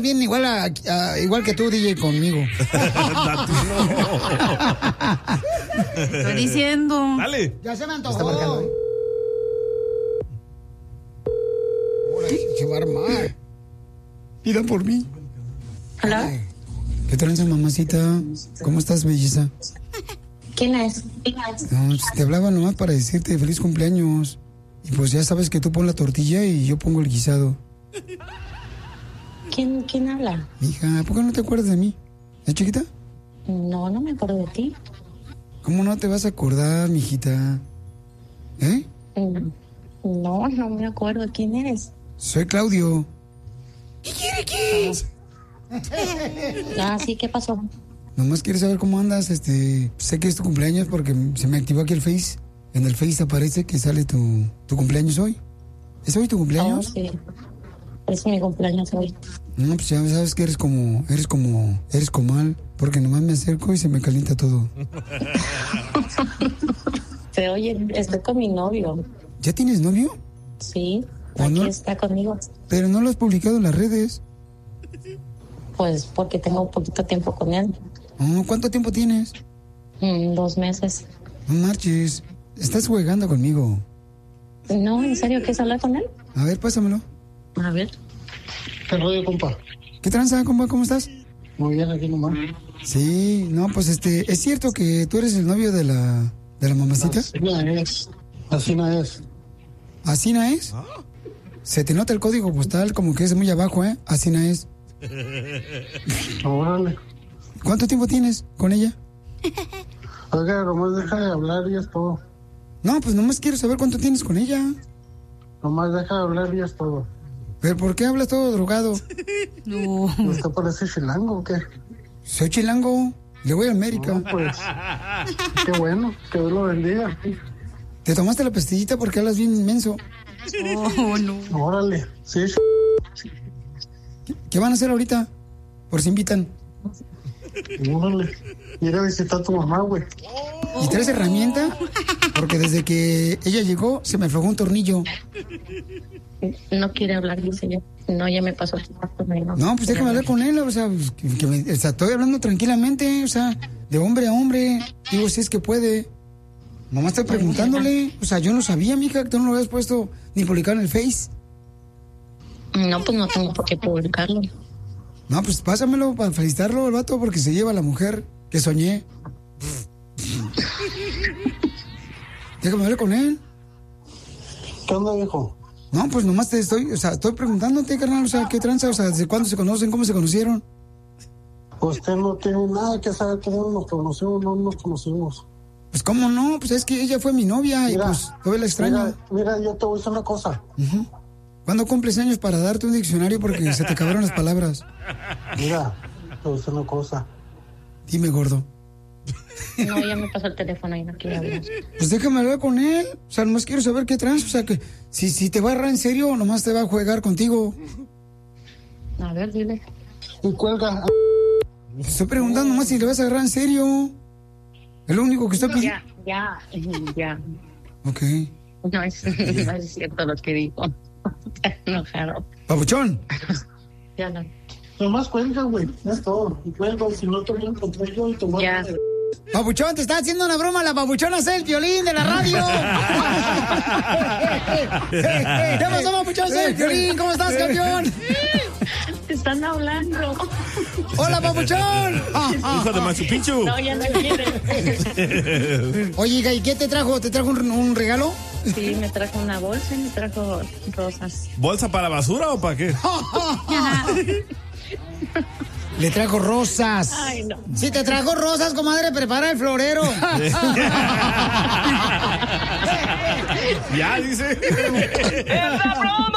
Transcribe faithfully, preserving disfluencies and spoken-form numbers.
Bien, igual a, a- igual que tú, D J, conmigo. Estoy diciendo. Dale. Ya se me antojó. Está marcando, ¿eh? Ahora sí se va a armar. Pidan por mí. ¿Hola? Ay, ¿qué tranza, mamacita? ¿Cómo estás, belleza? ¿Quién es? No, pues, te hablaba nomás para decirte feliz cumpleaños. Y pues ya sabes que tú pones la tortilla y yo pongo el guisado. ¿Quién, quién habla? Mija, ¿por qué no te acuerdas de mí? ¿Es chiquita? No, no me acuerdo de ti. ¿Cómo no te vas a acordar, mijita? ¿Eh? Mm, No, no me acuerdo. ¿Quién eres? Soy Claudio. ¿Qué quiere que es? Ah, sí, ¿qué pasó? Nomás quieres saber cómo andas, este... Sé que es tu cumpleaños porque se me activó aquí el Face. En el Face aparece que sale tu, tu cumpleaños hoy. ¿Es hoy tu Oh, cumpleaños? sí. Es mi cumpleaños hoy. No, pues ya sabes que eres como... Eres como... Eres comal. Porque nomás me acerco y se me calienta todo. Pero oye, estoy con mi novio. ¿Ya tienes novio? Sí, ¿O aquí no? está conmigo. Pero no lo has publicado en las redes. Pues porque tengo poquito tiempo con él. Oh, ¿cuánto tiempo tienes? Mm, dos meses. No marches. Estás jugando conmigo. No, ¿en serio quieres hablar con él? A ver, pásamelo. A ver. ¿Qué rollo, compa? ¿Qué tranza, compa? ¿Cómo estás? Muy bien, aquí nomás. Sí, no, pues este... ¿Es cierto que tú eres el novio de la... de la mamacita? Así no es. Así no es. ¿Así no es? Se te nota el código postal como que es muy abajo, ¿eh? Así no es. Órale. ¿Cuánto tiempo tienes con ella? Oiga, nomás deja de hablar y es todo. No, pues nomás quiero saber cuánto tienes con ella. Nomás deja de hablar y es todo. ¿Pero por qué hablas todo drogado? No. ¿Usted parece chilango o qué? Soy chilango. Le voy a América. No, pues, qué bueno, que Dios lo bendiga. ¿Te tomaste la pastillita porque hablas bien inmenso? Oh, no. Órale, sí. ¿Qué, qué van a hacer ahorita? Por si invitan. Órale. Ir a visitar a tu mamá, güey. ¿Y traes herramienta? Porque desde que ella llegó se me aflojó un tornillo. No quiere hablar, dice yo. No, ya me pasó. No, pues déjame hablar con él, o sea, pues, que, que me- o sea, estoy hablando tranquilamente, o sea, de hombre a hombre. Digo, si es que puede. Mamá está preguntándole, o sea, yo no sabía, mija, que tú no lo habías puesto ni publicado en el Face. No, pues no tengo por qué publicarlo. No, pues pásamelo para felicitarlo el vato porque se lleva a la mujer que soñé. Déjame hablar con él. ¿Qué onda, viejo? No, pues nomás te estoy, o sea, estoy preguntándote, carnal, o sea, ¿qué tranza? O sea, ¿desde cuándo se conocen? ¿Cómo se conocieron? Usted no tiene nada que saber cómo nos conocimos, no nos conocimos. Pues cómo no, pues es que ella fue mi novia y Mira, pues todavía la extraño. Mira, mira, yo te voy a decir una cosa. Ujú. ¿Cuándo cumples años para darte un diccionario porque se te acabaron las palabras? Mira, te voy a decir una cosa. Dime, gordo. No, ya me pasó el teléfono y no quiere hablar. Pues déjame hablar con él. O sea, nomás quiero saber qué trans. O sea, que si, si te va a agarrar en serio, nomás te va a jugar contigo. A ver, dile. Y cuelga. Te estoy preguntando nomás si le vas a agarrar en serio. Es lo único que estoy pidiendo. Ya, ya, ya. Ok. No es, no es cierto lo que dijo. Está enojado. Papuchón. Ya no. Nomás cuelga, güey. Es todo. Y cuelga, si no te voy a encontrar yo y te voy a... Ya. Papuchón, te está haciendo una broma la papuchona, es el violín de la radio. ¿Qué pasó, papuchón? Soy el violín. ¿Cómo estás, campeón? Te están hablando. Hola, papuchón. Hijo de Machu Picchu. No, ya no quiere. Oye, hija, ¿y qué te trajo? ¿Te trajo un, un regalo? Sí, me trajo una bolsa y me trajo rosas. ¿Bolsa para basura o para qué? Le trajo rosas. Ay, no. Si te trajo rosas, comadre, prepara el florero. Ya, dice. ¡Es la broma!